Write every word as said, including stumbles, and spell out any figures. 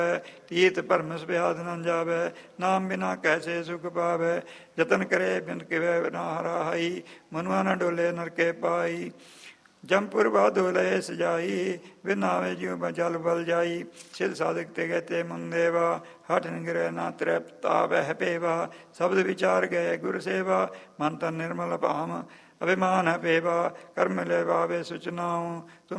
ਤੀਰਥ ਭਰਮਸ ਵਿਆਦ ਨ ਜਾਵੈ, ਨਾਮ ਬਿਨਾ ਕੈਸੇ ਸੁਖ ਪਾਵੈ। ਜਤਨ ਕਰੇ ਬਿਨ ਕਿਵੈ ਨਾ ਹਰਾਈ, ਮਨੁਆ ਨ ਡੋਲੇ ਨਰਕੇ ਪਾਈ। ਜੰਪੁਰ ਬਾਧੋ ਲਏ ਸਜਾਈ, ਬਿਨ ਆਵੇ ਜਿਉ ਜਲ ਬਲ ਜਾਈ। ਸਿਧ ਸਾਧਕ ਤੇ ਗਏ ਤੇ ਮਨ ਦੇਵਾ, ਹਠ ਨਿਗਰੈ ਨਾ ਤ੍ਰੈਪਤਾ ਵਹਿ ਪੇਵਾ। ਸ਼ਬਦ ਵਿਚਾਰ ਗਏ ਗੁਰ ਸੇਵਾ, ਮਨ ਤਨ ਨਿਰਮਲ ਭਾਮ ਅਭਿਮਾਨ ਹੈ ਪੇਵਾ। ਕਰਮ ਲੈ ਵਾਵੇ ਸੁਚ ਨਾਉ,